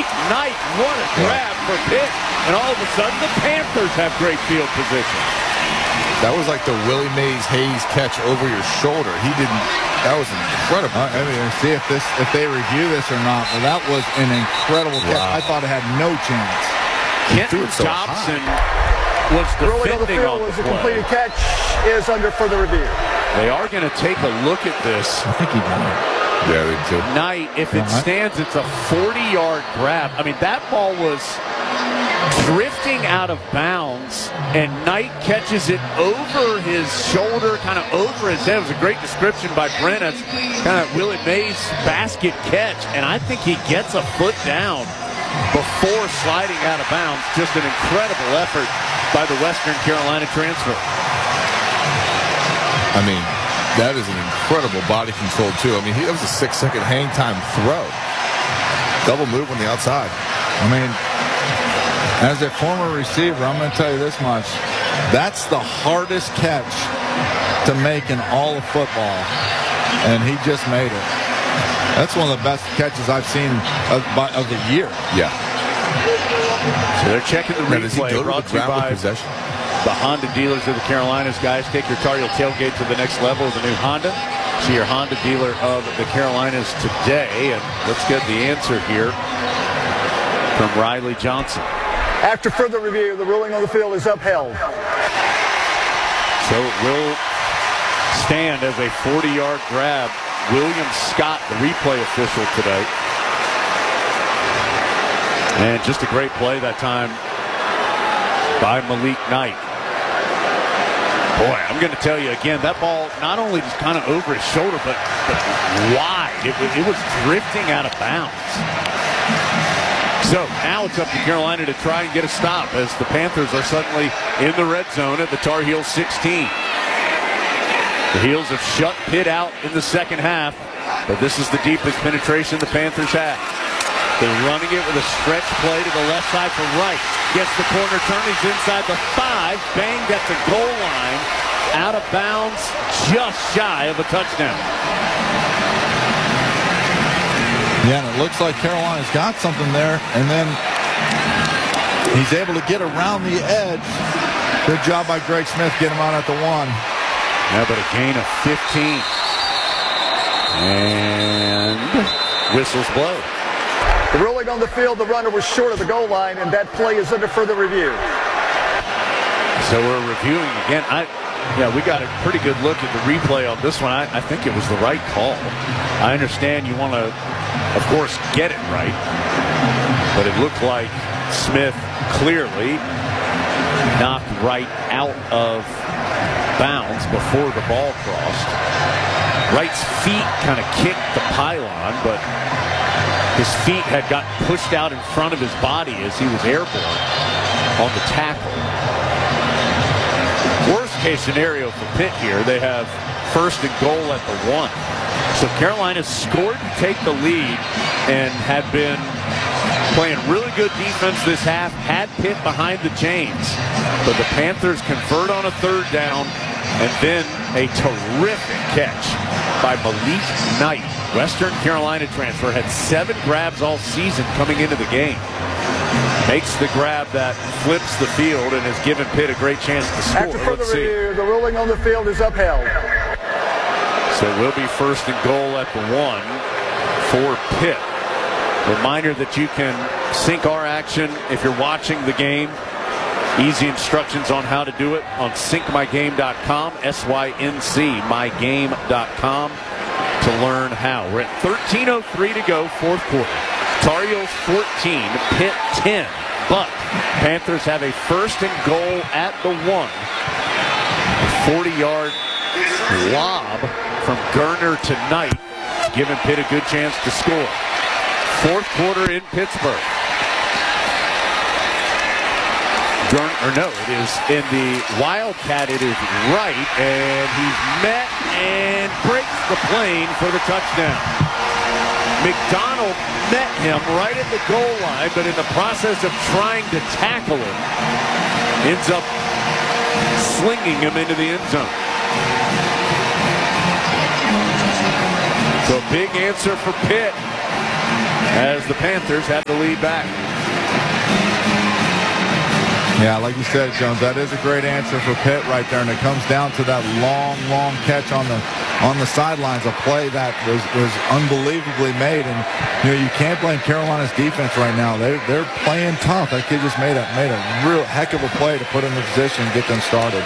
Knight, what a grab for Pitt. And all of a sudden, the Panthers have great field position. That was like the Willie Mays Hayes catch over your shoulder. That was incredible. I mean, see if they review this or not. But that was an incredible catch. I thought it had no chance. Kenton Dobson was defending on the play. The completed catch is under further review. They are going to take a look at this. I think he did. Yeah, they did. Knight, if it stands, it's a 40-yard grab. I mean, that ball was drifting out of bounds, and Knight catches it over his shoulder, kind of over his head. It was a great description by Brent as kind of Willie Mays' basket catch, and I think he gets a foot down before sliding out of bounds. Just an incredible effort by the Western Carolina transfer. I mean, that is an incredible body control, too. I mean, that was a 6-second hang time throw. Double move on the outside. I mean, as a former receiver, I'm going to tell you this much. That's the hardest catch to make in all of football, and he just made it. That's one of the best catches I've seen of the year. Yeah. So they're checking the replay. Does he go to the ground with possession? The Honda dealers of the Carolinas. Guys, take your Tar Heel tailgate to the next level with a new Honda. See your Honda dealer of the Carolinas today. And let's get the answer here from Riley Johnson. After further review, the ruling on the field is upheld. So it will stand as a 40-yard grab. William Scott, the replay official today. And just a great play that time by Malik Knight. Boy, I'm going to tell you again, that ball not only just kind of over his shoulder, but wide. It was drifting out of bounds. So now it's up to Carolina to try and get a stop as the Panthers are suddenly in the red zone at the Tar Heel 16. The Heels have shut Pitt out in the second half, but this is the deepest penetration the Panthers have. They're running it with a stretch play to the left side for Wright. Gets the corner turn. He's inside the 5. Banged at the goal line. Out of bounds, just shy of a touchdown. Yeah, and it looks like Carolina's got something there, and then he's able to get around the edge. Good job by Greg Smith getting him out at the 1. Yeah, but a gain of 15. And whistles blow. The ruling on the field, the runner was short of the goal line, and that play is under further review. So we're reviewing again. We got a pretty good look at the replay on this one. I think it was the right call. I understand you want to, of course, get it right. But it looked like Smith clearly knocked Wright out of bounds before the ball crossed. Wright's feet kind of kicked the pylon, but his feet had gotten pushed out in front of his body as he was airborne on the tackle. Worst case scenario for Pitt here, they have first and goal at the 1. So Carolina scored to take the lead and had been playing really good defense this half, had Pitt behind the chains. But the Panthers convert on a third down, and then a terrific catch by Malik Knight. Western Carolina transfer, had 7 grabs all season coming into the game. Makes the grab that flips the field and has given Pitt a great chance to score. After further review, the ruling on the field is upheld. So it will be first and goal at the 1 for Pitt. Reminder that you can sync our action if you're watching the game. Easy instructions on how to do it on syncmygame.com, SYNC, mygame.com, to learn how. We're at 13:03 to go, fourth quarter. Tar Heels 14, Pitt 10. But Panthers have a first and goal at the 1. A 40-yard lob from Gerner to Knight, giving Pitt a good chance to score. Fourth quarter in Pittsburgh. It is in the Wildcat. It is Wright, and he's met and breaks the plane for the touchdown. McDonald met him right at the goal line, but in the process of trying to tackle him, ends up slinging him into the end zone. So a big answer for Pitt. as the Panthers have the lead back. Yeah, like you said, Jones, that is a great answer for Pitt right there, and it comes down to that long catch on the sidelines, a play that was unbelievably made, and you can't blame Carolina's defense right now. They're playing tough. That kid just made a real heck of a play to put in the position and get them started.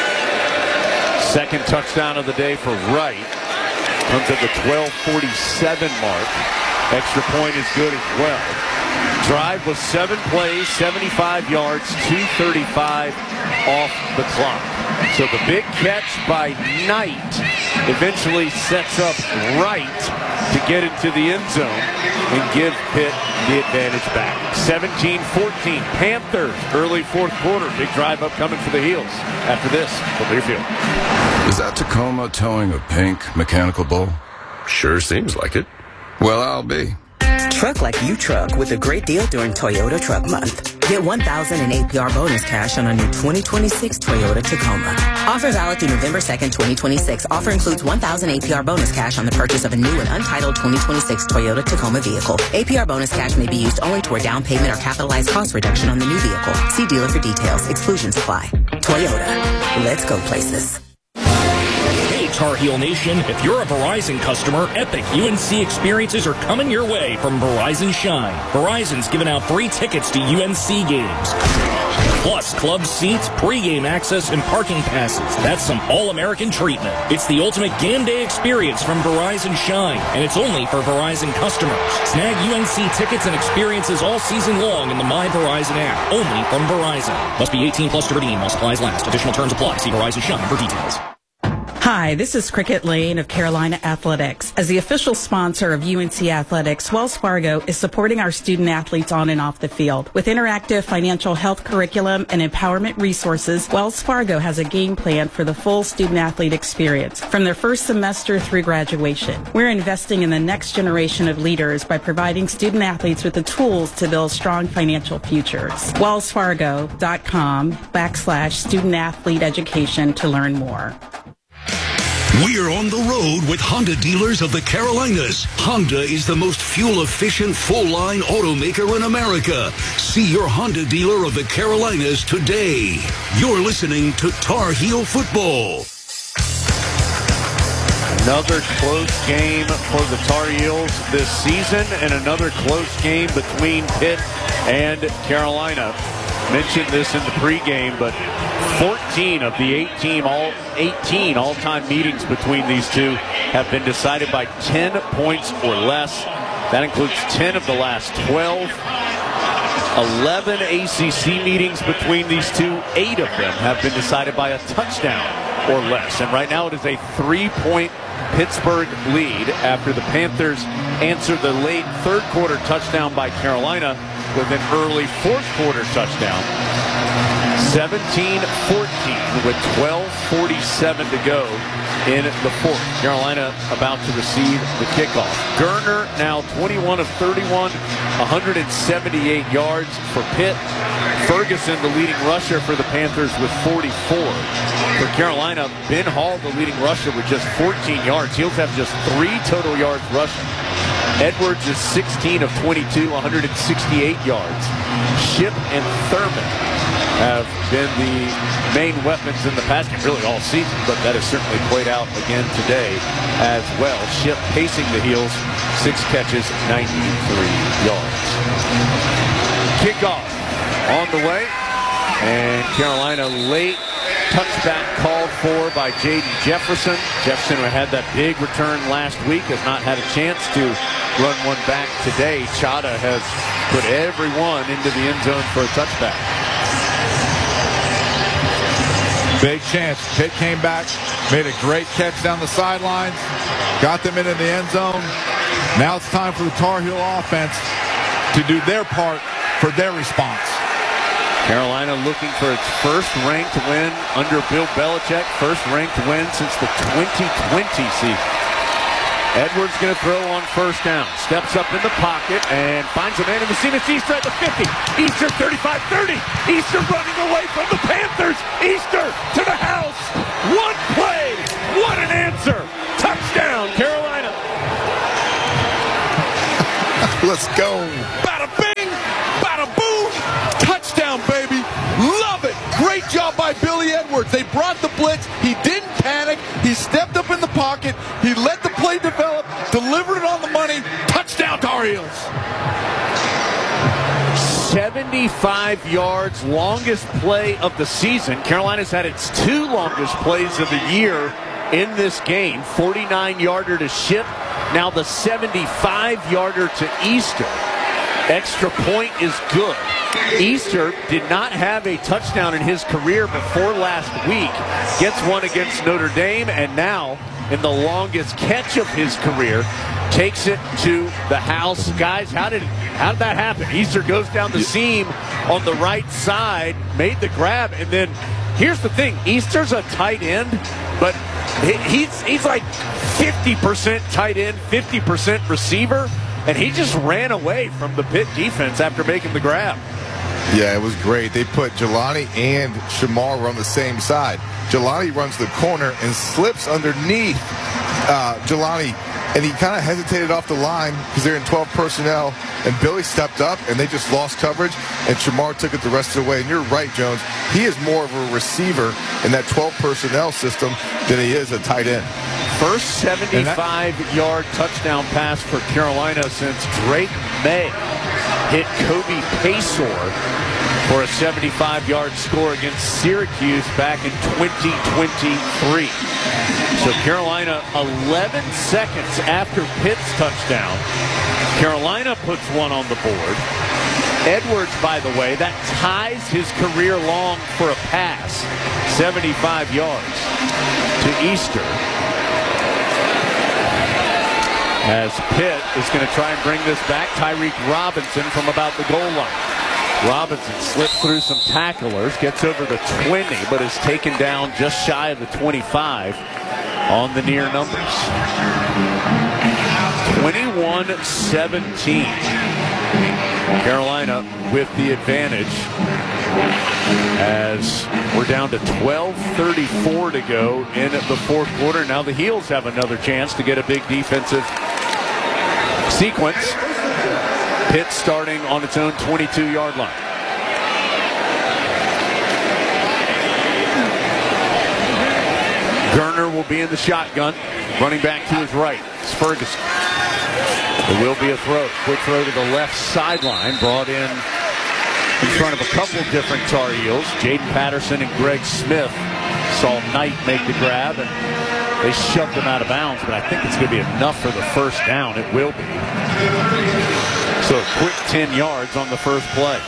Second touchdown of the day for Wright. Comes at the 12:47 mark. Extra point is good as well. Drive was 7 plays, 75 yards, 2:35 off the clock. So the big catch by Knight eventually sets up Wright to get into the end zone and give Pitt the advantage back. 17-14, Panthers, early fourth quarter. Big drive upcoming for the Heels. After this, from Learfield. Is that Tacoma towing a pink mechanical bull? Sure seems like it. Well, I'll be. Truck like you truck with a great deal during Toyota Truck Month. Get $1,000 in APR bonus cash on a new 2026 Toyota Tacoma. Offer valid through November 2nd, 2026. Offer includes $1,000 APR bonus cash on the purchase of a new and untitled 2026 Toyota Tacoma vehicle. APR bonus cash may be used only toward down payment or capitalized cost reduction on the new vehicle. See dealer for details. Exclusions apply. Toyota. Let's go places. Tar Heel Nation, if you're a Verizon customer, epic UNC experiences are coming your way from Verizon Shine. Verizon's giving out free tickets to UNC games, plus club seats, pregame access, and parking passes. That's some all-American treatment. It's the ultimate game day experience from Verizon Shine, and it's only for Verizon customers. Snag UNC tickets and experiences all season long in the My Verizon app, only from Verizon. Must be 18 plus to redeem while supplies last. Additional terms apply. See Verizon Shine for details. Hi, this is Cricket Lane of Carolina Athletics. As the official sponsor of UNC Athletics, Wells Fargo is supporting our student athletes on and off the field. With interactive financial health curriculum and empowerment resources, Wells Fargo has a game plan for the full student athlete experience, from their first semester through graduation. We're investing in the next generation of leaders by providing student athletes with the tools to build strong financial futures. WellsFargo.com/student athlete education to learn more. We're on the road with Honda dealers of the Carolinas. Honda is the most fuel-efficient, full-line automaker in America. See your Honda dealer of the Carolinas today. You're listening to Tar Heel Football. Another close game for the Tar Heels this season, and another close game between Pitt and Carolina. Mentioned this in the pregame, but 14 of the 18 all-time meetings between these two have been decided by 10 points or less. That includes 10 of the last 12. 11 ACC meetings between these two. 8 of them have been decided by a touchdown or less. And right now it is a 3-point Pittsburgh lead after the Panthers answered the late third quarter touchdown by Carolina with an early fourth quarter touchdown. 17-14 with 12:47 to go in the fourth. Carolina about to receive the kickoff. Gurner now 21 of 31, 178 yards for Pitt. Ferguson, the leading rusher for the Panthers, with 44. For Carolina, Ben Hall, the leading rusher, with just 14 yards. Heels have just 3 total yards rushing. Edwards is 16 of 22, 168 yards. Shipp and Thurman have been the main weapons in the pass game really all season, but that has certainly played out again today as well. Shipp pacing the Heels, 6 catches, 93 yards. Kickoff on the way, and Carolina late touchback called for by Jaden Jefferson. Jefferson, who had that big return last week, has not had a chance to run one back today. Chada has put everyone into the end zone for a touchback. Big chance. Pitt came back, made a great catch down the sidelines, got them into the end zone. Now it's time for the Tar Heel offense to do their part for their response. Carolina looking for its first-ranked win under Bill Belichick, first-ranked win since the 2020 season. Edwards going to throw on first down. Steps up in the pocket and finds a man in the seam. It's Easter at the 50. Easter 35-30. Easter running away from the Panthers. Easter to the house. One play. What an answer. Touchdown, Carolina. Let's go. Bada bing, bada boom, touchdown, baby. Love it. Great job by Billy Edwards. They brought the blitz. He didn't panic. He stepped up in the pocket. He let the play develop, delivered it on the money. Touchdown, Tar Heels. 75 yards, longest play of the season. Carolina's had its 2 longest plays of the year in this game. 49-yarder to Shipp. Now the 75-yarder to Easter. Extra point is good. Easter did not have a touchdown in his career before last week. Gets one against Notre Dame, and now in the longest catch of his career, takes it to the house. Guys, how did that happen? Easter goes down the seam on the right side, made the grab, and then here's the thing. Easter's a tight end, but he's like 50% tight end, 50% receiver, and he just ran away from the Pitt defense after making the grab. Yeah, it was great. They put Jelani and Shamar on the same side. Jelani runs the corner and slips underneath Jelani, and he kind of hesitated off the line because they're in 12 personnel, and Billy stepped up, and they just lost coverage, and Shamar took it the rest of the way. And you're right, Jones. He is more of a receiver in that 12 personnel system than he is a tight end. First 75-yard touchdown pass for Carolina since Drake May hit Kobe Paysour for a 75-yard score against Syracuse back in 2023. So Carolina, 11 seconds after Pitt's touchdown, Carolina puts one on the board. Edwards, by the way, that ties his career long for a pass. 75 yards to Easter. As Pitt is going to try and bring this back, Tyreek Robinson from about the goal line. Robinson slips through some tacklers, gets over the 20, but is taken down just shy of the 25 on the near numbers. 21-17. Carolina with the advantage as we're down to 12:34 to go in the fourth quarter. Now the Heels have another chance to get a big defensive sequence. Pitt starting on its own 22-yard line. Gerner will be in the shotgun. Running back to his right. It's Ferguson. There will be a throw. Quick throw to the left sideline. Brought in front of a couple different Tar Heels. Jaden Patterson and Greg Smith. Saw Knight make the grab, and they shoved him out of bounds, but I think it's going to be enough for the first down. It will be. So a quick 10 yards on the first play.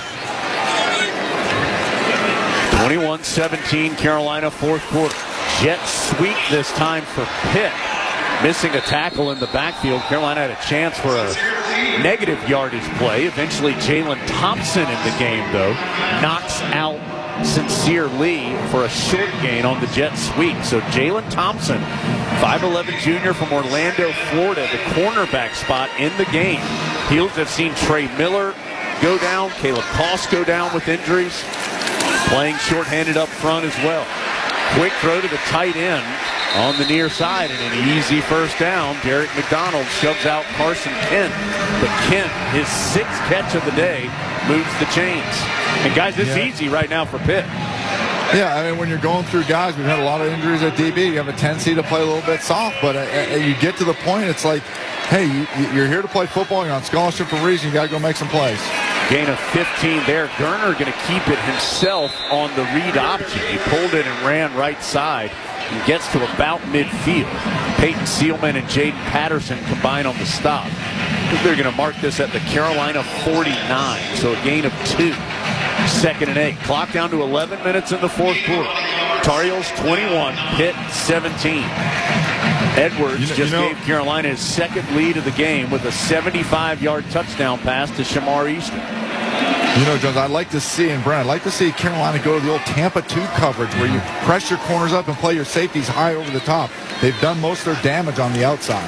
21-17 Carolina, fourth quarter. Jet sweep this time for Pitt. Missing a tackle in the backfield. Carolina had a chance for a negative yardage play. Eventually Jalen Thompson in the game, though, knocks out Sincere Lee for a short gain on the jet sweep. So Jalen Thompson, 5'11" junior from Orlando, Florida, the cornerback spot in the game. Heels have seen Trey Miller go down, Caleb Koss go down with injuries, playing shorthanded up front as well. Quick throw to the tight end on the near side, and an easy first down. Derek McDonald shoves out Carson Kent, but Kent, his 6th catch of the day, moves the chains. And guys, this is easy right now for Pitt. Yeah, I mean, when you're going through guys, we've had a lot of injuries at DB. You have a tendency to play a little bit soft, but you get to the point, it's like, hey, you're here to play football. You're on scholarship for a reason. You got to go make some plays. Gain of 15 there. Gerner going to keep it himself on the read option. He pulled it and ran right side and gets to about midfield. Peyton Seelman and Jaden Patterson combine on the stop. They're going to mark this at the Carolina 49, so a gain of 2. 2nd and 8. Clock down to 11 minutes in the fourth quarter. Tar Heels 21, Pitt 17. Edwards gave Carolina his 2nd lead of the game with a 75-yard touchdown pass to Shamar Easter. You know, Jones, I'd like to see, and Brent, I'd like to see Carolina go to the old Tampa 2 coverage where you press your corners up and play your safeties high over the top. They've done most of their damage on the outside.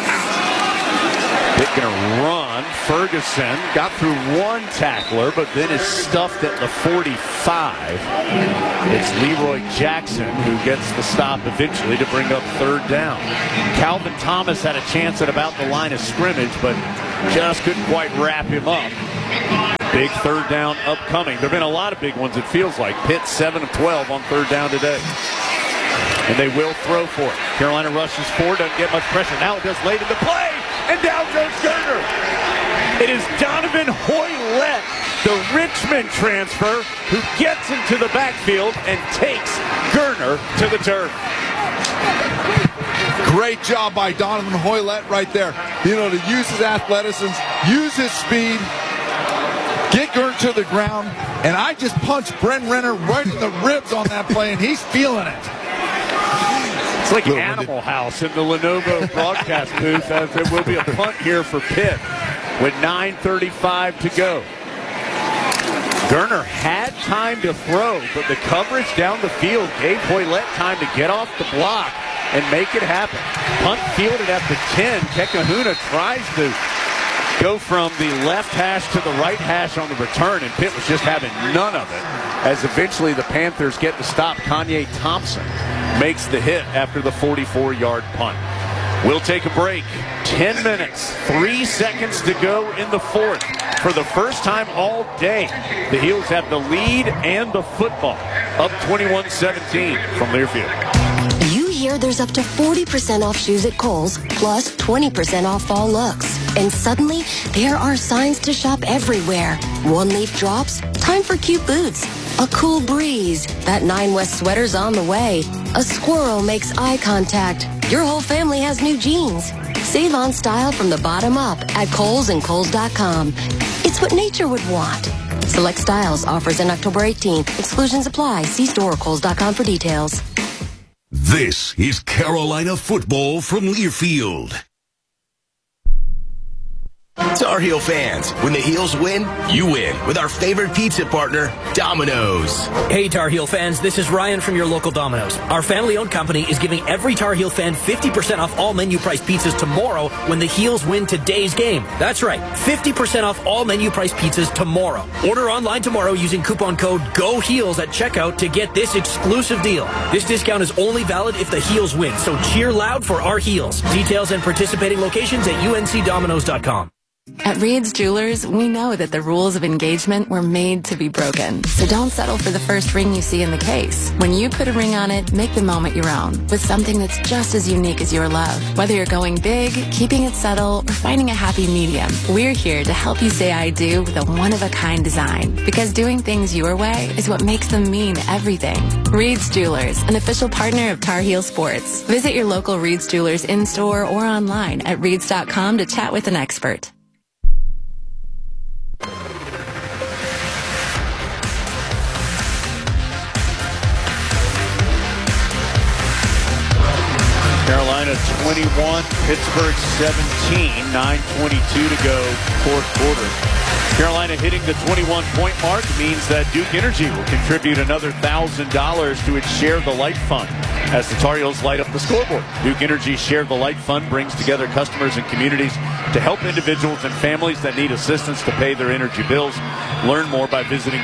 Pitt going to run. Ferguson got through one tackler, but then is stuffed at the 45. It's Leroy Jackson who gets the stop eventually to bring up 3rd down. Calvin Thomas had a chance at about the line of scrimmage, but Just couldn't quite wrap him up. Big third down upcoming. There have been a lot of big ones, it feels like. Pitt 7 of 12 on third down today. And they will throw for it. Carolina rushes forward, doesn't get much pressure. Now it does late in the play, and down goes Gurner. It is Donovan Hoylett, the Richmond transfer, who gets into the backfield and takes Gurner to the turf. Great job by Donovan Hoylett right there. You know, to use his athleticism, use his speed, get Gurner to the ground, and I just punched Brent Renner right in the ribs on that play, and he's feeling it. It's like Animal House in the Lenovo broadcast booth, as there will be a punt here for Pitt with 9:35 to go. Gurner had time to throw, but the coverage down the field gave Hoylett time to get off the block and make it happen. Punt fielded at the 10. Kekahuna tries to go from the left hash to the right hash on the return, and Pitt was just having none of it, as eventually the Panthers get to stop. Kanye Thompson makes the hit after the 44-yard punt. We'll take a break. 10 minutes, 3 seconds to go in the fourth. For the first time all day, the Heels have the lead and the football, up 21-17 from Learfield. You hear there's up to 40% off shoes at Kohl's, plus 20% off fall looks. And suddenly, there are signs to shop everywhere. One leaf drops, time for cute boots. A cool breeze, that 9 West sweater's on the way. A squirrel makes eye contact. Your whole family has new jeans. Save on style from the bottom up at Kohl's and Kohl's.com. It's what nature would want. Select styles, offers in October 18th. Exclusions apply. See store or Kohl's.com for details. This is Carolina football from Learfield. Tar Heel fans, when the Heels win, you win with our favorite pizza partner, Domino's. Hey Tar Heel fans, this is Ryan from your local Domino's. Our family-owned company is giving every Tar Heel fan 50% off all menu-priced pizzas tomorrow when the Heels win today's game. That's right, 50% off all menu-priced pizzas tomorrow. Order online tomorrow using coupon code GOHEELS at checkout to get this exclusive deal. This discount is only valid if the Heels win, so cheer loud for our Heels. Details and participating locations at uncdominoes.com. At Reed's Jewelers, we know that the rules of engagement were made to be broken. So don't settle for the first ring you see in the case. When you put a ring on it, make the moment your own with something that's just as unique as your love. Whether you're going big, keeping it subtle, or finding a happy medium, we're here to help you say I do with a one-of-a-kind design. Because doing things your way is what makes them mean everything. Reed's Jewelers, an official partner of Tar Heel Sports. Visit your local Reed's Jewelers in-store or online at reeds.com to chat with an expert. Carolina 21, Pittsburgh 17, 9:22 to go, fourth quarter. Carolina hitting the 21-point mark means that Duke Energy will contribute another $1,000 to its Share the Light Fund as the Tar Heels light up the scoreboard. Duke Energy's Share the Light Fund brings together customers and communities to help individuals and families that need assistance to pay their energy bills. Learn more by visiting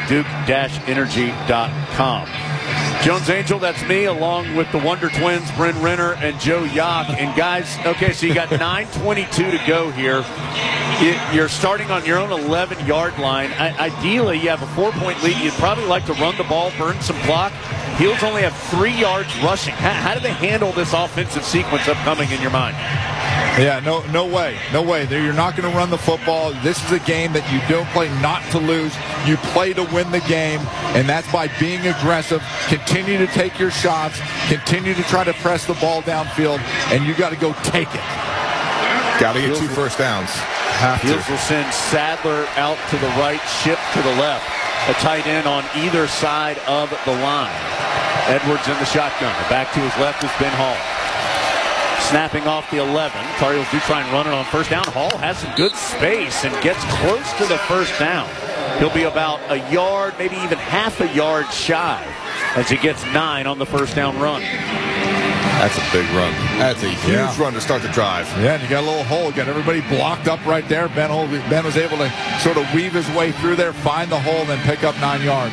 duke-energy.com. Jones Angel, that's me, along with the Wonder Twins, Brent Renner and Joe Yock. And guys, okay, so you got 9:22 to go here. You're starting on your own 11-yard line. Ideally, you have a 4-point lead. You'd probably like to run the ball, burn some clock. Heels only have 3 yards rushing. How do they handle this offensive sequence upcoming in your mind? Yeah, no way. You're not going to run the football. This is a game that you don't play not to lose. You play to win the game, and that's by being aggressive. Continue to take your shots. Continue to try to press the ball downfield, and you got to go take it. Got to get 2 first downs. Heels will send Sadler out to the right, Ship to the left. A tight end on either side of the line. Edwards in the shotgun. Back to his left is Ben Hall. Snapping off the 11. Tar Heels do try and run it on first down. Hall has some good space and gets close to the first down. He'll be about a yard, maybe even half a yard shy as he gets 9 on the first down run. That's a big run. That's a huge run to start the drive. Yeah, and you got a little hole. Got everybody blocked up right there. Ben was able to sort of weave his way through there, find the hole, and then pick up 9 yards.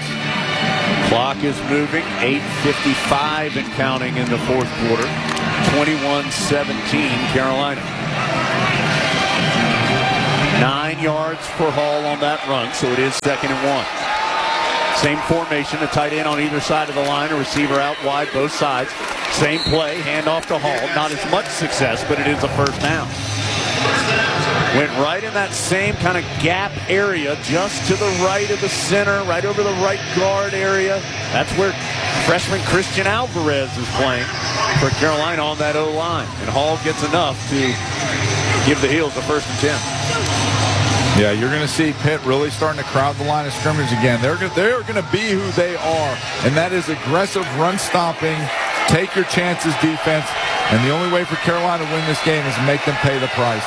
Clock is moving. 8:55 and counting in the fourth quarter. 21-17 Carolina. 9 yards for Hall on that run, so it is 2nd and 1. Same formation, a tight end on either side of the line, a receiver out wide, both sides. Same play, handoff to Hall. Not as much success, but it is a first down. Went right in that same kind of gap area, just to the right of the center, right over the right guard area. That's where freshman Christian Alvarez is playing for Carolina on that O-line. And Hall gets enough to give the Heels a 1st and 10. Yeah, you're going to see Pitt really starting to crowd the line of scrimmage again. They're going to be who they are, and that is aggressive run stopping, take your chances defense. And the only way for Carolina to win this game is to make them pay the price.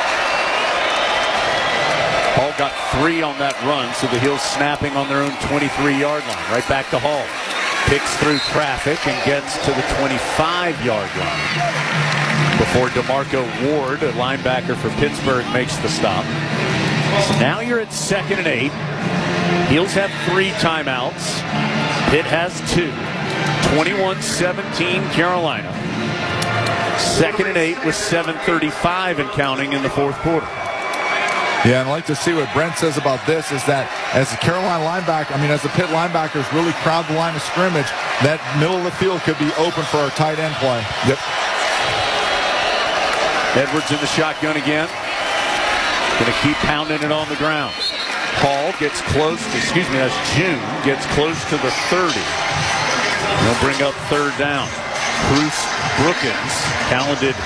Hall got 3 on that run, so the Heels snapping on their own 23-yard line. Right back to Hall. Picks through traffic and gets to the 25-yard line before DeMarco Ward, a linebacker for Pittsburgh, makes the stop. So now you're at 2nd and 8. Heels have 3 timeouts. Pitt has 2. 21-17 Carolina. 2nd and 8 with 7:35 and counting in the 4th quarter. Yeah, and I'd like to see what Brent says about this is that as the Carolina linebacker, as the Pitt linebackers really crowd the line of scrimmage, that middle of the field could be open for our tight end play. Yep. Edwards in the shotgun again. Going to keep pounding it on the ground. Hall gets close, that's June, gets close to the 30. They'll bring up 3rd down. Bruce Brookins, talented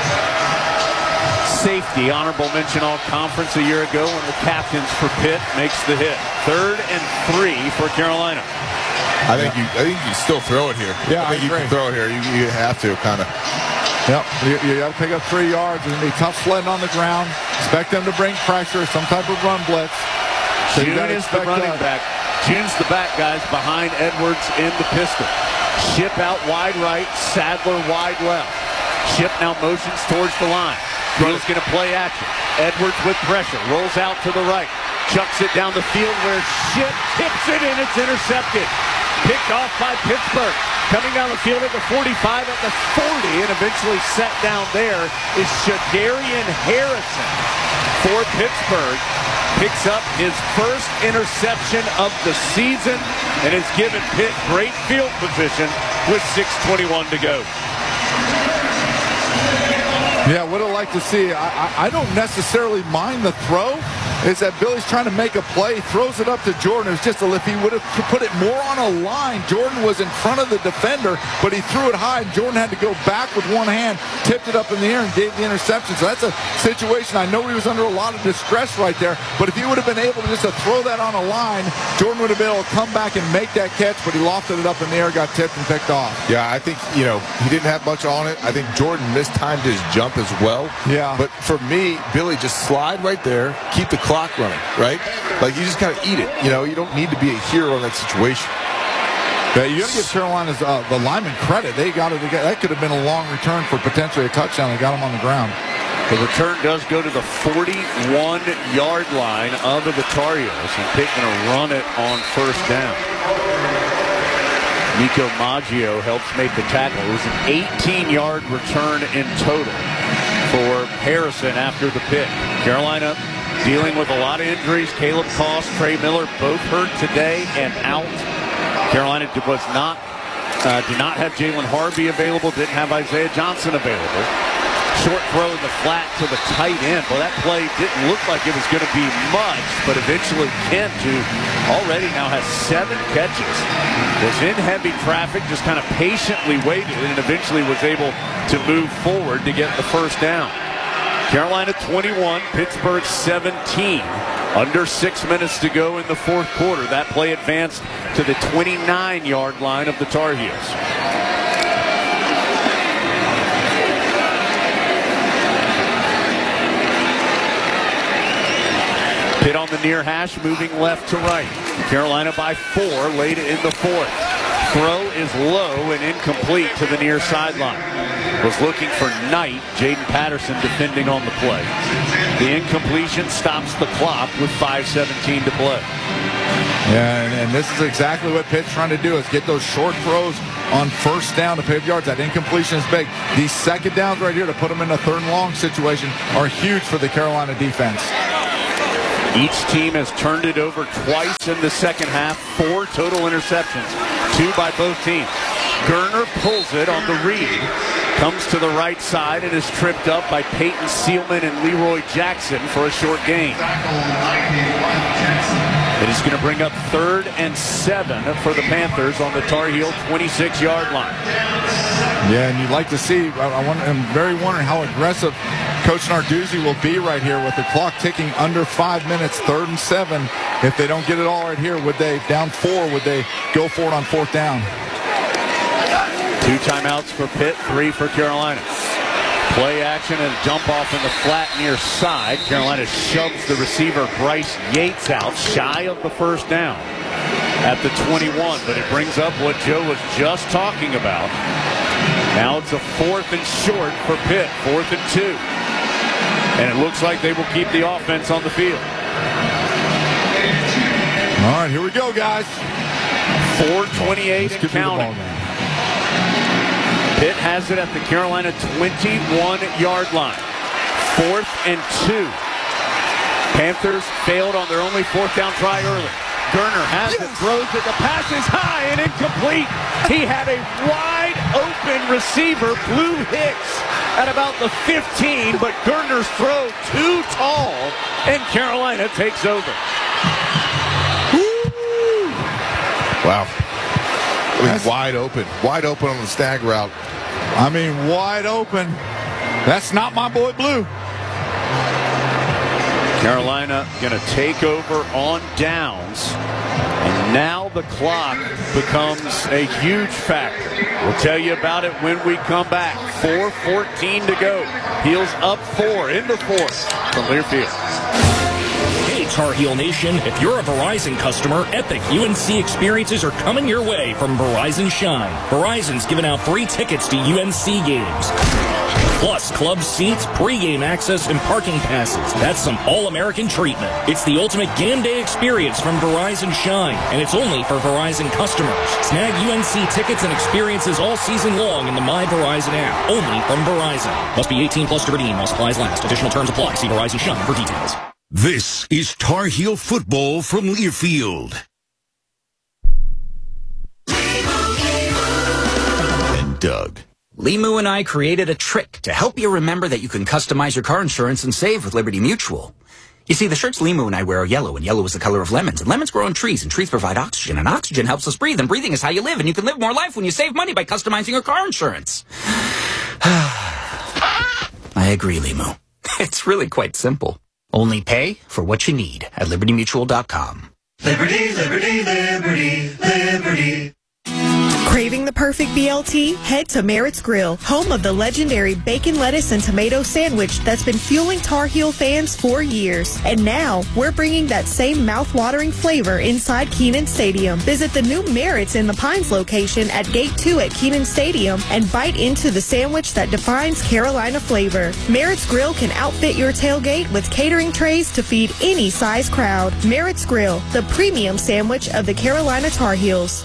safety, honorable mention all conference a year ago, one of the captains for Pitt, makes the hit. 3rd and 3 for Carolina. I think you still throw it here. Yeah, I think you can throw it here. You have to, kind of. Yep, you got to pick up 3 yards. It's going to be tough sledding on the ground. Expect them to bring pressure, some type of run blitz. So June is the running back. June's the back, guys, behind Edwards in the pistol. Ship out wide right, Sadler wide left. Ship now motions towards the line. Heels going to play action. Edwards with pressure, rolls out to the right. Chucks it down the field where Ship tips it and it's intercepted. Picked off by Pittsburgh. Coming down the field at the 45, at the 40, and eventually set down there is Shadarian Harrison for Pittsburgh. Picks up his first interception of the season and has given Pitt great field position with 6:21 to go. Yeah, what I'd like to see, I don't necessarily mind the throw. Is that Billy's trying to make a play, throws it up to Jordan. It was just if he would have put it more on a line. Jordan was in front of the defender, but he threw it high, and Jordan had to go back with one hand, tipped it up in the air, and gave the interception. So that's a situation. I know he was under a lot of distress right there, but if he would have been able to just throw that on a line, Jordan would have been able to come back and make that catch, but he lofted it up in the air, got tipped, and picked off. Yeah, I think, he didn't have much on it. I think Jordan mistimed his jump as well. Yeah. But for me, Billy, just slide right there, keep the clock running, right? Like, you just kind of eat it. You don't need to be a hero in that situation. Yeah, you got to give Carolina's the lineman credit. That could have been a long return for potentially a touchdown. They got him on the ground. The return does go to the 41-yard line of the Tar Heels, and Pitt going to run it on 1st down. Nico Maggio helps make the tackle. It was an 18-yard return in total for Harrison after the pick. Carolina dealing with a lot of injuries. Caleb Koss, Trey Miller, both hurt today and out. Carolina did not have Jalen Harvey available, didn't have Isaiah Johnson available. Short throw in the flat to the tight end. Well, that play didn't look like it was going to be much, but eventually Kent, who already now has 7 catches, was in heavy traffic, just kind of patiently waited, and eventually was able to move forward to get the 1st down. Carolina 21, Pittsburgh 17. Under 6 minutes to go in the 4th quarter. That play advanced to the 29-yard line of the Tar Heels. Pitt on the near hash, moving left to right. Carolina by 4 late in the 4th. Throw is low and incomplete to the near sideline. Was looking for Knight. Jaden Patterson defending on the play. The incompletion stops the clock with 5:17 to play. Yeah, and this is exactly what Pitt's trying to do, is get those short throws on 1st down to pick yards. That incompletion is big. These 2nd downs right here to put them in a 3rd and long situation are huge for the Carolina defense. Each team has turned it over twice in the second half. 4 total interceptions, 2 by both teams. Gerner pulls it on the read, comes to the right side and is tripped up by Peyton Seelman and Leroy Jackson for a short gain. It is going to bring up 3rd and 7 for the Panthers on the Tar Heel 26-yard line. Yeah, and you'd like to see, I'm very wondering how aggressive Coach Narduzzi will be right here with the clock ticking under 5 minutes, 3rd and 7. If they don't get it all right here, would they, down 4, would they go for it on 4th down? 2 timeouts for Pitt, 3 for Carolina. Play action and a jump off in the flat near side. Carolina shoves the receiver Bryce Yates out, shy of the first down at the 21, but it brings up what Joe was just talking about. Now it's a 4th and short for Pitt, 4th and 2. And it looks like they will keep the offense on the field. All right, here we go, guys. 4:28 and counting. Pitt has it at the Carolina 21-yard line. 4th and 2. Panthers failed on their only 4th down try early. Gerner has it, throws it, the pass is high and incomplete. He had a wide open receiver, Blue Hicks, at about the 15, but Gerner's throw too tall, and Carolina takes over. Woo! Wow. I mean, wide open on the stag route. I mean, wide open. That's not my boy Blue. Carolina going to take over on downs. And now the clock becomes a huge factor. We'll tell you about it when we come back. 4:14 to go. Heels up 4 in the 4th from Learfield. Hey, Tar Heel Nation, if you're a Verizon customer, epic UNC experiences are coming your way from Verizon Shine. Verizon's giving out free tickets to UNC games. Plus, club seats, pregame access, and parking passes. That's some all-American treatment. It's the ultimate game day experience from Verizon Shine, and it's only for Verizon customers. Snag UNC tickets and experiences all season long in the My Verizon app, only from Verizon. Must be 18 plus to redeem while supplies last. Additional terms apply. See Verizon Shine for details. This is Tar Heel football from Learfield. And Doug. Limu and I created a trick to help you remember that you can customize your car insurance and save with Liberty Mutual. You see, the shirts Limu and I wear are yellow, and yellow is the color of lemons, and lemons grow on trees, and trees provide oxygen, and oxygen helps us breathe, and breathing is how you live, and you can live more life when you save money by customizing your car insurance. I agree, Limu. It's really quite simple. Only pay for what you need at LibertyMutual.com. Liberty, liberty, liberty, liberty. Craving the perfect BLT? Head to Merritt's Grill, home of the legendary bacon, lettuce, and tomato sandwich that's been fueling Tar Heel fans for years. And now, we're bringing that same mouth-watering flavor inside Kenan Stadium. Visit the new Merritt's in the Pines location at Gate 2 at Kenan Stadium and bite into the sandwich that defines Carolina flavor. Merritt's Grill can outfit your tailgate with catering trays to feed any size crowd. Merritt's Grill, the premium sandwich of the Carolina Tar Heels.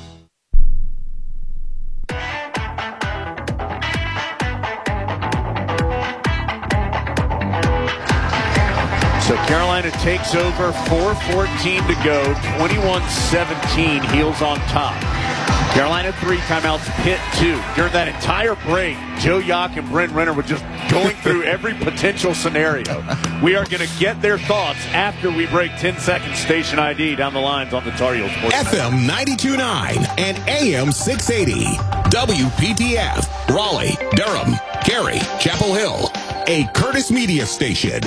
So Carolina takes over, 4:14 to go, 21-17, Heels on top. Carolina 3 timeouts, Pitt 2. During that entire break, Joe Yock and Brent Renner were just going through every potential scenario. We are going to get their thoughts after we break 10-second station ID down the lines on the Tar Heels Sports. FM 92.9 and AM 680. WPTF, Raleigh, Durham, Cary, Chapel Hill. A Curtis Media station.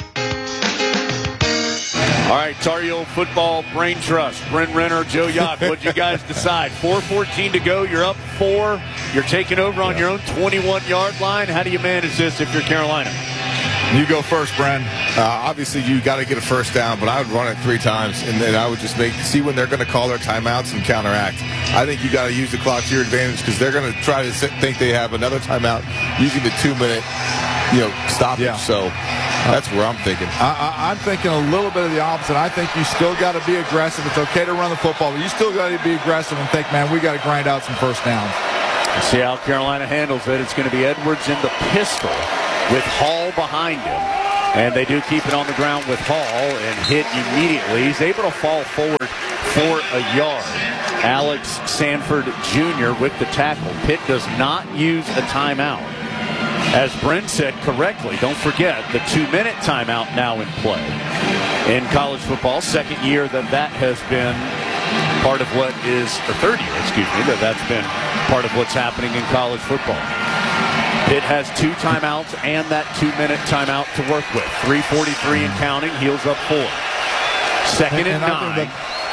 All right, Tar Heel football brain trust. Brent Renner, Joe Yock, what'd you guys decide? 4:14 to go. You're up 4. You're taking over on your own 21-yard line. How do you manage this if you're Carolina? You go first, Bren. Obviously, you got to get a first down, but I would run it 3 times, and then I would just see when they're going to call their timeouts and counteract. I think you got to use the clock to your advantage because they're going to try to think they have another timeout using the 2-minute, stoppage. Yeah. So that's where I'm thinking. I'm thinking a little bit of the opposite. I think you still got to be aggressive. It's okay to run the football, but you still got to be aggressive and think, man, we got to grind out some first downs. See how Carolina handles it. It's going to be Edwards in the pistol with Hall behind him. And they do keep it on the ground with Hall and hit immediately. He's able to fall forward for a yard. Alex Sanford Jr. with the tackle. Pitt does not use a timeout. As Brent said correctly, don't forget the 2-minute timeout now in play. In college football, second year that has been part of what is, or third year, excuse me, that's been part of what's happening in college football. Pitt has 2 timeouts and that 2-minute timeout to work with. 3:43 and counting. Heels up 4. Second and 9.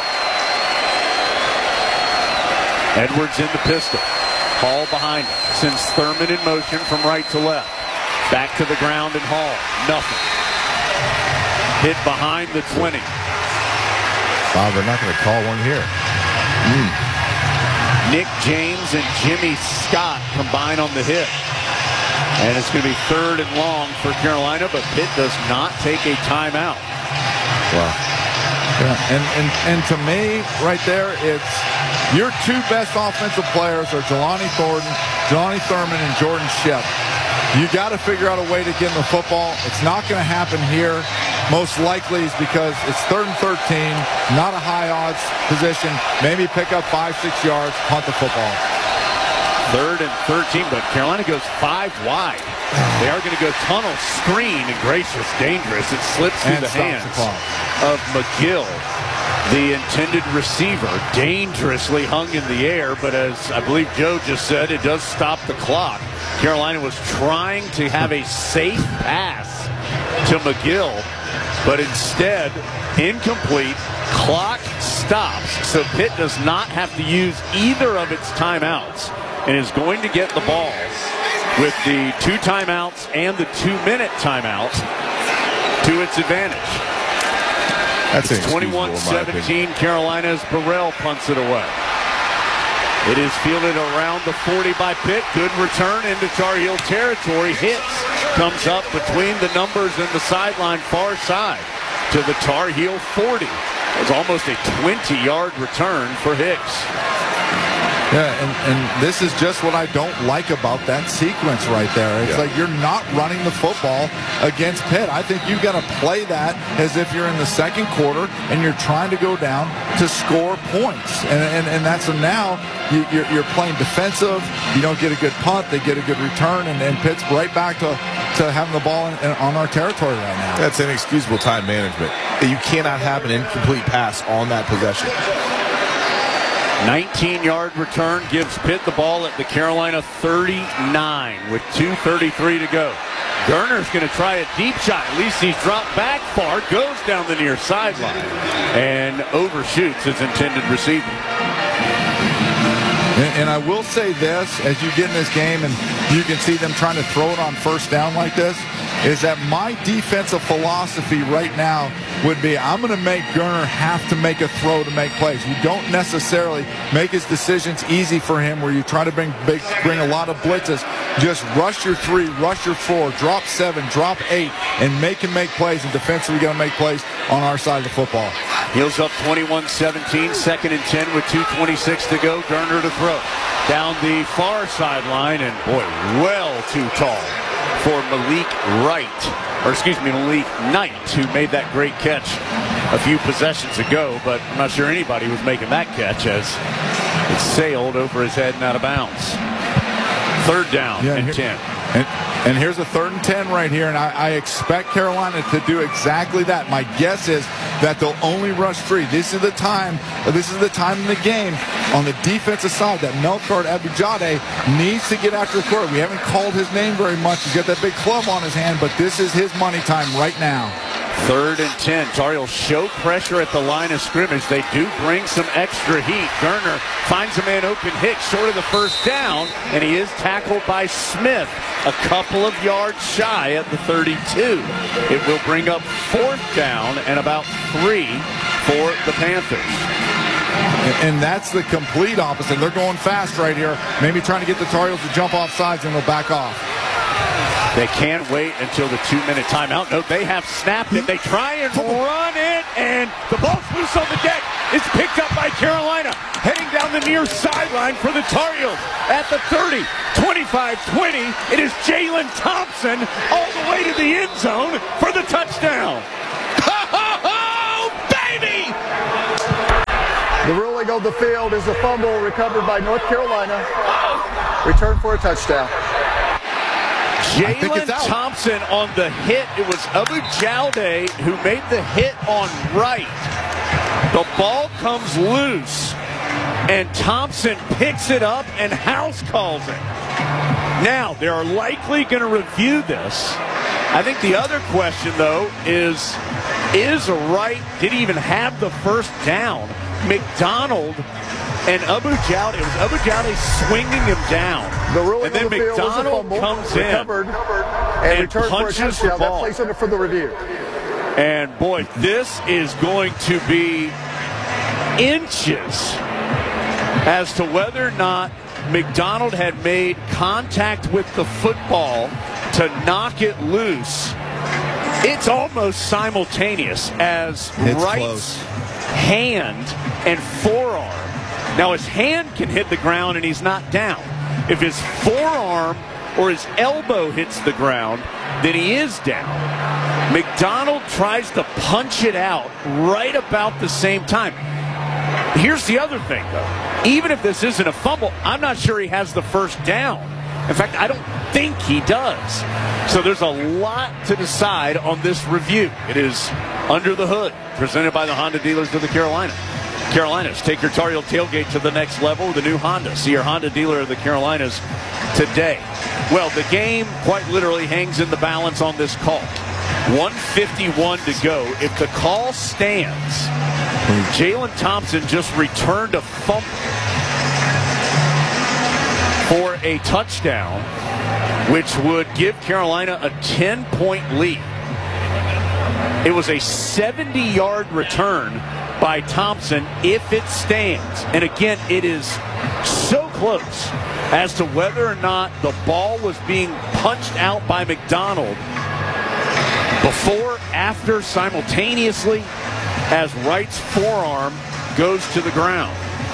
Edwards in the pistol. Hall behind him. Sends Thurman in motion from right to left. Back to the ground and Hall. Nothing. Hit behind the 20. Bob, they're not going to call one here. Nick James and Jimmy Scott combine on the hit. And it's going to be 3rd and long for Carolina, but Pitt does not take a timeout. Wow. Yeah, and to me, right there, it's your 2 best offensive players are Jelani Thurman, and Jordan Shep. You got to figure out a way to get in the football. It's not going to happen here. Most likely is because it's 3rd and 13, not a high odds position. Maybe pick up 5-6 yards, punt the football. 3rd and 13, but Carolina goes 5 wide. They are going to go tunnel, screen, and gracious, dangerous. It slips through the hands of McGill, the intended receiver, dangerously hung in the air, but as I believe Joe just said, it does stop the clock. Carolina was trying to have a safe pass to McGill, but instead, incomplete. Clock stops, so Pitt does not have to use either of its timeouts and is going to get the ball with the 2 timeouts and the 2-minute timeout to its advantage. That's it's 21-17. Carolina's Burrell punts it away. It is fielded around the 40 by Pitt. Good return into Tar Heel territory. Hicks comes up between the numbers and the sideline far side to the Tar Heel 40. It was almost a 20-yard return for Hicks. Yeah, and this is just what I don't like about that sequence right there. It's like you're not running the football against Pitt. I think you've got to play that as if you're in the second quarter and you're trying to go down to score points. And that's now you're playing defensive. You don't get a good punt. They get a good return, and Pitt's right back to having the ball on our territory right now. That's inexcusable time management. You cannot have an incomplete pass on that possession. 19-yard return gives Pitt the ball at the Carolina 39 with 2:33 to go. Gerner's going to try a deep shot. At least he's dropped back far, goes down the near sideline, and overshoots his intended receiver. And I will say this, as you get in this game and you can see them trying to throw it on first down like this, is that my defensive philosophy right now would be I'm going to make Gerner have to make a throw to make plays. You don't necessarily make his decisions easy for him where you try to bring a lot of blitzes. Just rush your 3, rush your 4, drop 7, drop 8, and make him make plays. And defensively, going to make plays on our side of the football. Heels up 21-17, 2nd and 10 with 2:26 to go. Gerner to throw. Down the far sideline, and boy, well too tall for Malik Knight, who made that great catch a few possessions ago, but I'm not sure anybody was making that catch as it sailed over his head and out of bounds. 3rd down and 10. And here's a 3rd and 10 right here, and I expect Carolina to do exactly that. My guess is that they'll only rush 3. This is the time in the game on the defensive side that Melkart Abujade needs to get after the quarter. We haven't called his name very much. He's got that big club on his hand, but this is his money time right now. 3rd and 10. Tar Heels show pressure at the line of scrimmage. They do bring some extra heat. Gerner finds a man open. Hicks short of the first down, and he is tackled by Smith a couple of yards shy at the 32. It will bring up 4th down and about 3 for the Panthers. And that's the complete opposite. They're going fast right here. Maybe trying to get the Tar Heels to jump off sides, and they'll back off. They can't wait until the 2-minute timeout. No, they have snapped it. They try and run it, and the ball's loose on the deck. It's picked up by Carolina. Heading down on the near sideline for the Tar Heels. At the 30, 25-20, it is Jalen Thompson all the way to the end zone for the touchdown. Oh, baby! The ruling on the field is a fumble recovered by North Carolina. Return for a touchdown. Jalen Thompson on the hit. It was Abu Jalde who made the hit on right. The ball comes loose, and Thompson picks it up, and House calls it. Now, they are likely going to review this. I think the other question, though, is Wright, did he even have the first down? McDonald and Abu Jalde, it was Abu Jalde swinging him down. The ruling and then on the field McDonald comes in and returns for a touchdown. That plays under for the review. And boy, this is going to be inches as to whether or not McDonald had made contact with the football to knock it loose. It's almost simultaneous as Wright's hand and forearm. Now his hand can hit the ground and he's not down. If his forearm or his elbow hits the ground, then he is down. McDonald tries to punch it out right about the same time. Here's the other thing, though. Even if this isn't a fumble, I'm not sure he has the first down. In fact, I don't think he does. So there's a lot to decide on this review. It is Under the Hood, presented by the Honda dealers of the Carolinas. Take your Tar Heel tailgate to the next level with a new Honda. See your Honda dealer of the Carolinas today. Well, the game quite literally hangs in the balance on this call. 1:51 to go. If the call stands, Jalen Thompson just returned a fumble for a touchdown, which would give Carolina a 10-point lead. It was a 70-yard return by Thompson if it stands. And again, it is so close as to whether or not the ball was being punched out by McDonald before, after, simultaneously, as Wright's forearm goes to the ground.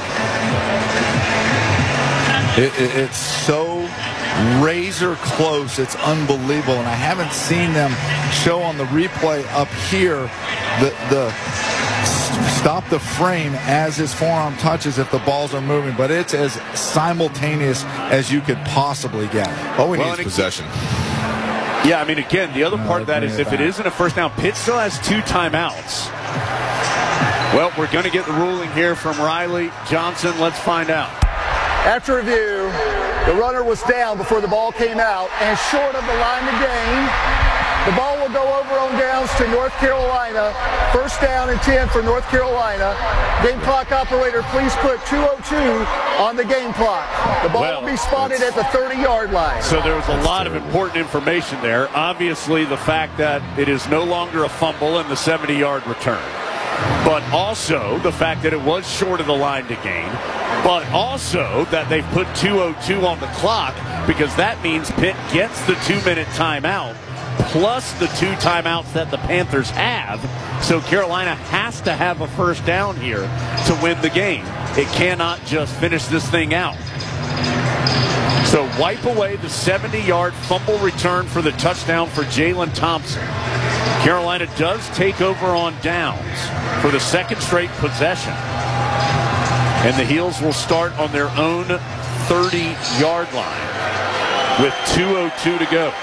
It's so razor close. It's unbelievable. And I haven't seen them show on the replay up here the stop the frame as his forearm touches if the balls are moving. But it's as simultaneous as you could possibly get. All we need is possession. Yeah, I mean, again, the other part of that is if it isn't a first down, Pitt still has 2 timeouts. Well, we're going to get the ruling here from Riley Johnson. Let's find out. After review, the runner was down before the ball came out and short of the line to gain. The ball will go over on downs to North Carolina. First down and 10 for North Carolina. Game clock operator, please put 2:02 on the game clock. The ball will be spotted at the 30-yard line. So there was a lot of important information there. Obviously, the fact that it is no longer a fumble and the 70-yard return. But also the fact that it was short of the line to gain. But also that they've put 2:02 on the clock because that means Pitt gets the 2-minute timeout plus the 2 timeouts that the Panthers have. So Carolina has to have a first down here to win the game. It cannot just finish this thing out. So wipe away the 70-yard fumble return for the touchdown for Jalen Thompson. Carolina does take over on downs for the second straight possession. And the Heels will start on their own 30-yard line with 2:02 to go.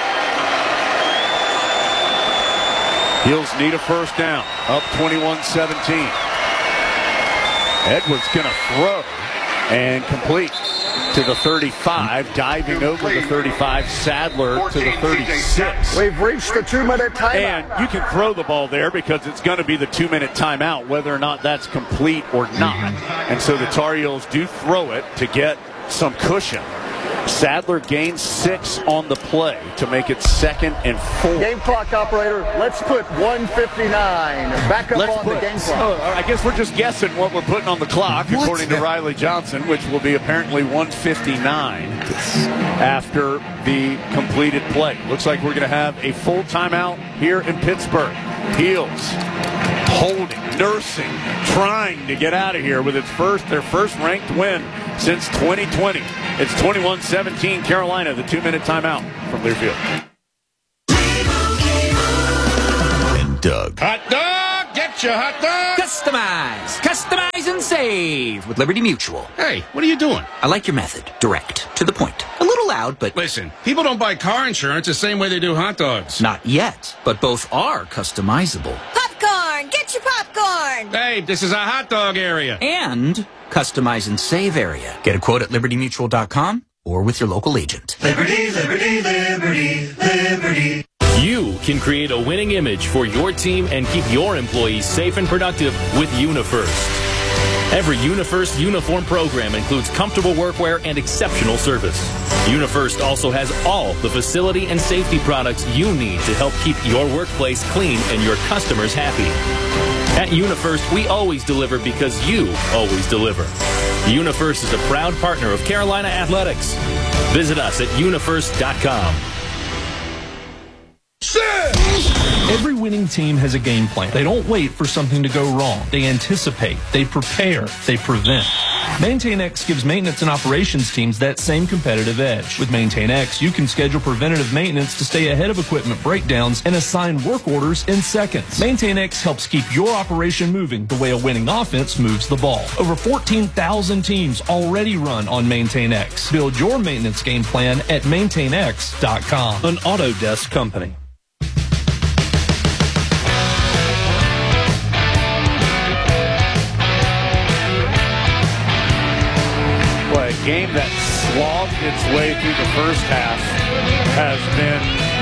Heels need a first down, up 21-17. Edwards going to throw and complete to the 35, diving over the 35, Sadler to the 36. We've reached the 2-minute timeout. And you can throw the ball there because it's going to be the 2-minute timeout, whether or not that's complete or not. And so the Tar Heels do throw it to get some cushion. Sadler gains 6 on the play to make it 2nd and 4. Game clock operator, let's put 1:59 back up on the game clock. I guess we're just guessing what we're putting on the clock, according to Riley Johnson, which will be apparently 1:59 after the completed play. Looks like we're going to have a full timeout here in Pittsburgh. Heels holding, nursing, trying to get out of here with their first ranked win since 2020. It's 21-17 Carolina, the 2-minute timeout from Learfield. And Doug. Hot dog! Get your hot dog! Customize and save with Liberty Mutual. Hey, what are you doing? I like your method. Direct. To the point. A little loud, but... Listen, people don't buy car insurance the same way they do hot dogs. Not yet, but both are customizable. Popcorn! Get your popcorn! Hey, this is a hot dog area. And customize and save area. Get a quote at libertymutual.com or with your local agent. Liberty, liberty, liberty, liberty. You can create a winning image for your team and keep your employees safe and productive with UniFirst. Every UniFirst uniform program includes comfortable workwear and exceptional service. UniFirst also has all the facility and safety products you need to help keep your workplace clean and your customers happy. At UniFirst, we always deliver because you always deliver. UniFirst is a proud partner of Carolina Athletics. Visit us at unifirst.com. Every winning team has a game plan. They don't wait for something to go wrong. They anticipate, they prepare, they prevent. MaintainX gives maintenance and operations teams that same competitive edge. With MaintainX, you can schedule preventative maintenance to stay ahead of equipment breakdowns and assign work orders in seconds. MaintainX helps keep your operation moving the way a winning offense moves the ball. Over 14,000 teams already run on MaintainX. Build your maintenance game plan at MaintainX.com. An Autodesk company. A game that slogged its way through the first half has been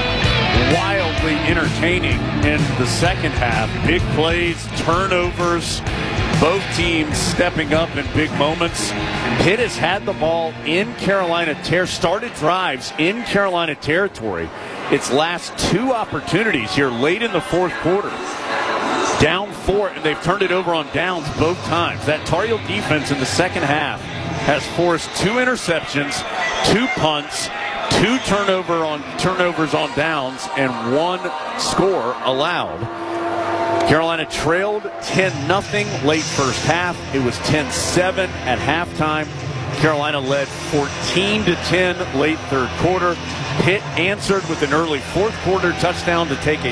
wildly entertaining in the second half. Big plays, turnovers, both teams stepping up in big moments. Pitt has had the ball in Carolina started drives in Carolina territory. Its last two opportunities here late in the fourth quarter. Down 4, and they've turned it over on downs both times. That Tar Heel defense in the second half has forced 2 interceptions, 2 punts, 2 turnovers on downs, and 1 score allowed. Carolina trailed 10-0 late first half. It was 10-7 at halftime. Carolina led 14-10 late third quarter. Pitt answered with an early fourth quarter touchdown to take a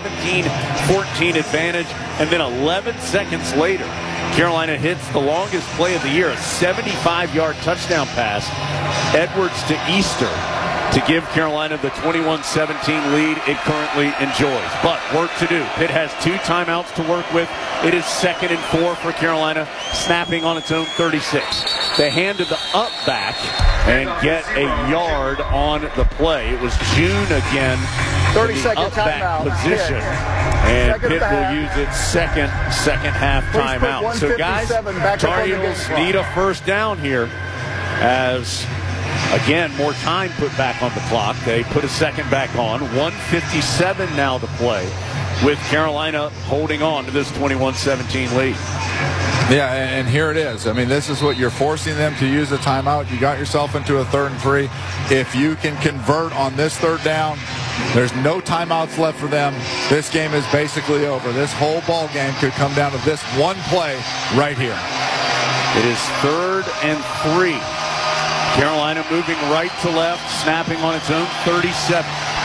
17-14 advantage, and then 11 seconds later, Carolina hits the longest play of the year, a 75-yard touchdown pass. Edwards to Easter to give Carolina the 21-17 lead it currently enjoys. But work to do. Pitt has 2 timeouts to work with. It is 2nd and 4 for Carolina, snapping on its own 36. They hand to the up back and get a yard on the play. It was June again in the up back position. And Pitt will use its second half timeout. So guys, Tar Heels need a first down here as, again, more time put back on the clock. They put a second back on. 1:57 now to play, with Carolina holding on to this 21-17 lead. Yeah, and here it is. I mean, this is what you're forcing them to use a timeout. You got yourself into a 3rd and 3. If you can convert on this 3rd down, there's no timeouts left for them. This game is basically over. This whole ball game could come down to this one play right here. It is 3rd and 3. Carolina moving right to left, snapping on its own 37.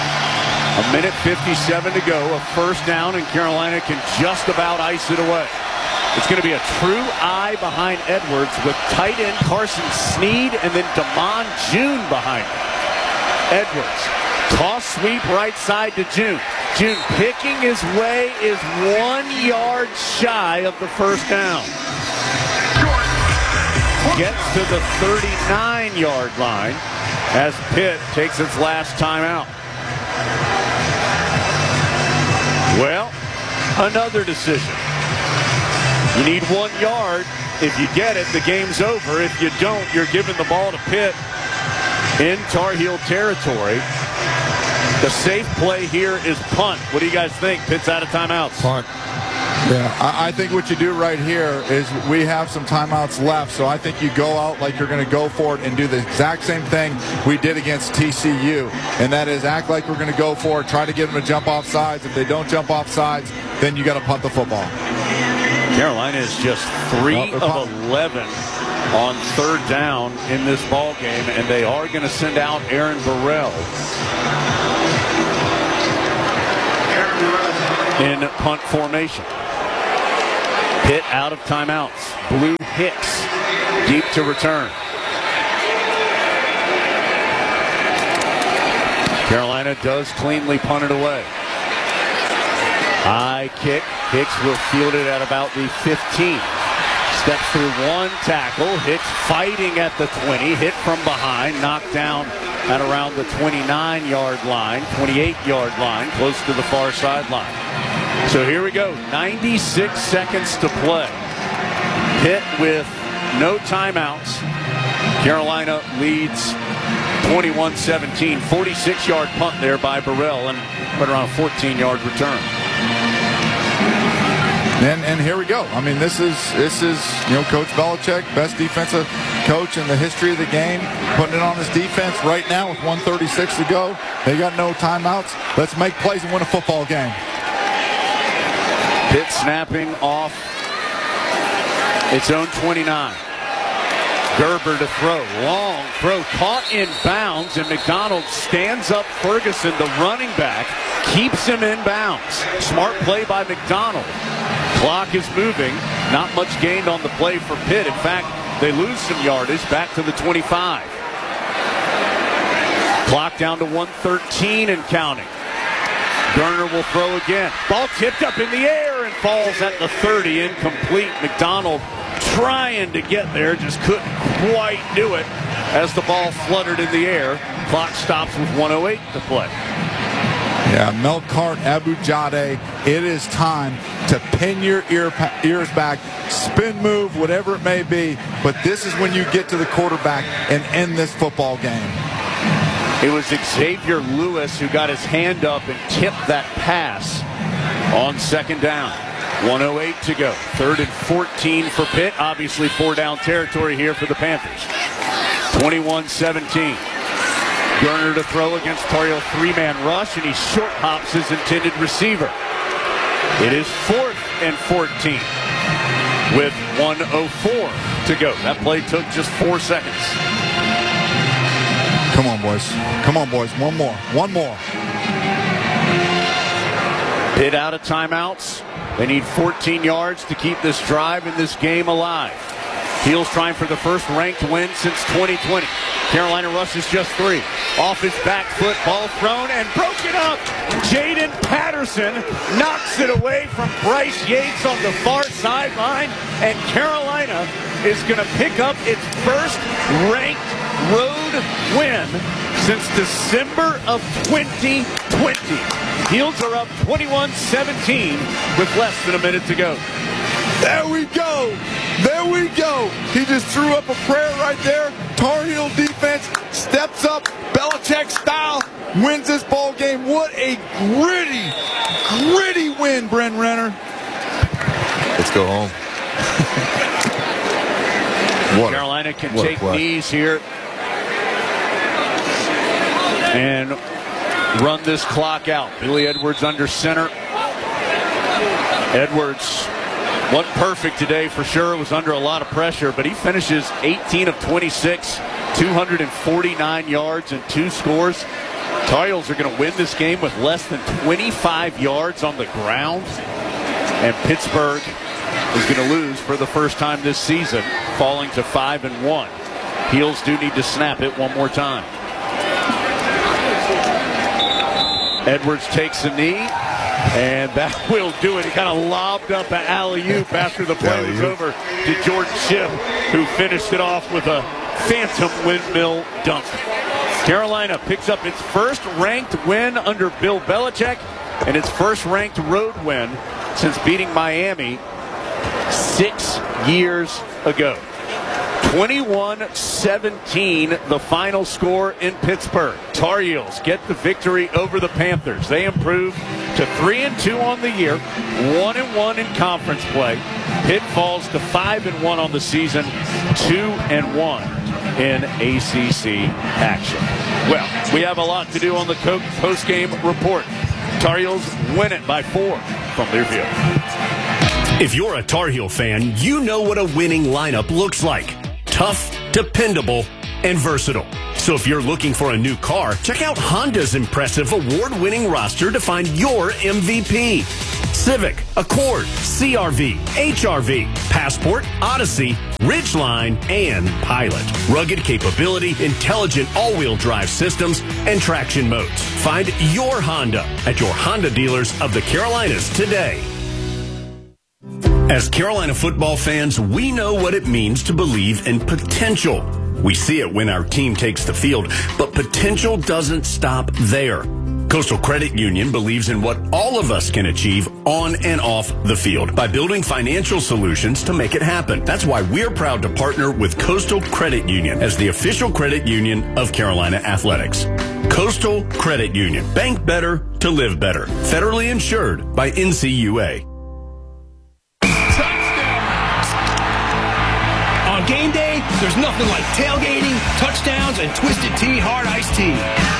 1:57 to go. A first down, and Carolina can just about ice it away. It's going to be a true eye behind Edwards with tight end Carson Sneed and then Damon June behind him. Edwards, toss sweep right side to June. June picking his way is 1 yard shy of the first down. Gets to the 39-yard line as Pitt takes its last timeout. Well, another decision. You need 1 yard. If you get it, the game's over. If you don't, you're giving the ball to Pitt in Tar Heel territory. The safe play here is punt. What do you guys think? Pitt's out of timeouts. Punt. Yeah, I think what you do right here is we have some timeouts left, so I think you go out like you're going to go for it and do the exact same thing we did against TCU, and that is act like we're going to go for it, try to get them to jump off sides. If they don't jump off sides, then you got to punt the football. Carolina is just 3 of 11 on third down in this ball game, and they are going to send out Aaron Burrell in punt formation. Pitt out of timeouts. Blue Hicks deep to return. Carolina does cleanly punt it away. High kick. Hicks will field it at about the 15. Steps through one tackle. Hicks fighting at the 20. Hit from behind. Knocked down at around the 29-yard line, 28-yard line, close to the far sideline. So here we go. 96 seconds to play. Pitt with no timeouts. Carolina leads 21-17. 46-yard punt there by Burrell and right around a 14-yard return. And here we go. I mean, this is Coach Belichick, best defensive coach in the history of the game, putting it on his defense right now with 1:36 to go. They got no timeouts. Let's make plays and win a football game. Pitt snapping off its own 29. Gerber to throw. Long throw caught in bounds, and McDonald stands up Ferguson, the running back, keeps him in bounds. Smart play by McDonald. Clock is moving. Not much gained on the play for Pitt. In fact, they lose some yardage back to the 25. Clock down to 1:13 and counting. Garner will throw again. Ball tipped up in the air and falls at the 30. Incomplete. McDonald trying to get there, just couldn't quite do it as the ball fluttered in the air. Clock stops with 1:08 to play. Yeah, Melkart Abujade, it is time to pin your ears back, spin move, whatever it may be. But this is when you get to the quarterback and end this football game. It was Xavier Lewis who got his hand up and tipped that pass on second down. 1:08 to go. 3rd and 14 for Pitt. Obviously 4-down territory here for the Panthers. 21-17. Garner to throw against Tar Heel 3-man rush, and he short hops his intended receiver. It is 4th and 14 with 1:04 to go. That play took just 4 seconds. Come on, boys. Come on, boys. One more. One more. Pitt out of timeouts. They need 14 yards to keep this drive and this game alive. Heels trying for the first ranked win since 2020. Carolina rushes just 3. Off his back foot, ball thrown and broken up. Jaden Patterson knocks it away from Bryce Yates on the far sideline, and Carolina is going to pick up its first ranked road win since December of 2020. Heels are up 21-17 with less than a minute to go. There we go. There we go. He just threw up a prayer right there. Tar Heel defense steps up, Belichick style, wins this ball game. What a gritty win, Brent Renner. Let's go home. Carolina can take knees here and run this clock out. Billy Edwards under center. Edwards wasn't perfect today for sure. Was under a lot of pressure, but he finishes 18 of 26, 249 yards and 2 scores. Tar Heels are going to win this game with less than 25 yards on the ground, and Pittsburgh is going to lose for the first time this season, falling to 5-1. Heels do need to snap it one more time. Edwards takes a knee, and that will do it. He kind of lobbed up an alley-oop after the play was over to Jordan Shipp, who finished it off with a phantom windmill dunk. Carolina picks up its first ranked win under Bill Belichick and its first ranked road win since beating Miami 6 years ago. 21-17, the final score in Pittsburgh. Tar Heels get the victory over the Panthers. They improve to 3-2 on the year, 1-1 in conference play. Pitt falls to 5-1 on the season, 2-1 in ACC action. Well, we have a lot to do on the post-game report. Tar Heels win it by 4 from Learfield. If you're a Tar Heel fan, you know what a winning lineup looks like. Tough, dependable, and versatile. So if you're looking for a new car, check out Honda's impressive award-winning roster to find your MVP. Civic, Accord, CR-V, HR-V, Passport, Odyssey, Ridgeline, and Pilot. Rugged capability, intelligent all-wheel drive systems, and traction modes. Find your Honda at your Honda dealers of the Carolinas today. As Carolina football fans, we know what it means to believe in potential. We see it when our team takes the field, but potential doesn't stop there. Coastal Credit Union believes in what all of us can achieve on and off the field by building financial solutions to make it happen. That's why we're proud to partner with Coastal Credit Union as the official credit union of Carolina Athletics. Coastal Credit Union. Bank better to live better. Federally insured by NCUA. On game day, there's nothing like tailgating, touchdowns, and Twisted Tea Hard Iced Tea.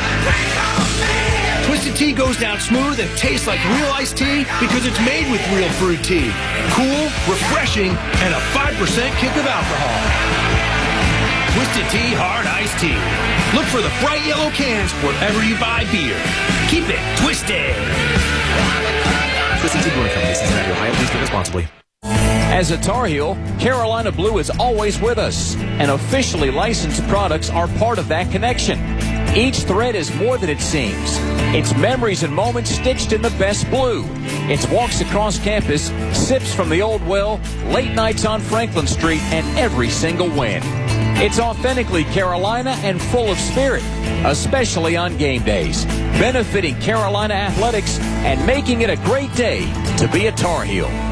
Twisted Tea goes down smooth and tastes like real iced tea because it's made with real fruit tea. Cool, refreshing, and a 5% kick of alcohol. Twisted Tea Hard Iced Tea. Look for the bright yellow cans wherever you buy beer. Keep it twisted. Twisted Tea Brewing Company, Cincinnati, Ohio. Please drink responsibly. As a Tar Heel, Carolina Blue is always with us, and officially licensed products are part of that connection. Each thread is more than it seems. It's memories and moments stitched in the best blue. It's walks across campus, sips from the old well, late nights on Franklin Street, and every single win. It's authentically Carolina and full of spirit, especially on game days, benefiting Carolina athletics and making it a great day to be a Tar Heel.